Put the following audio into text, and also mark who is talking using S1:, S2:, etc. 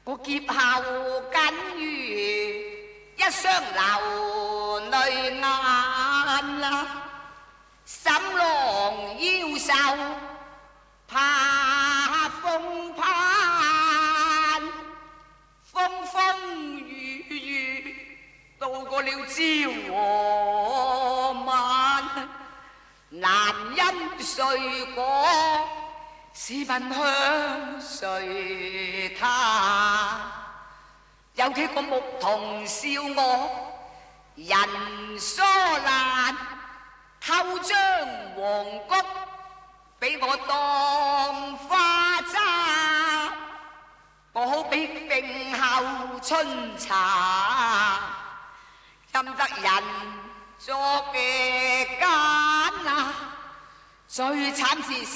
S1: 我劫後僅餘一雙流淚眼啦，沈郎腰瘦怕風攀，風風雨雨渡過了朝和晚，男人睡過試問向誰他？有幾個牧童笑我人疏懶，偷將黃菊俾我當花揸，我好比病後春茶，任得人作嘅奸啊！最慘是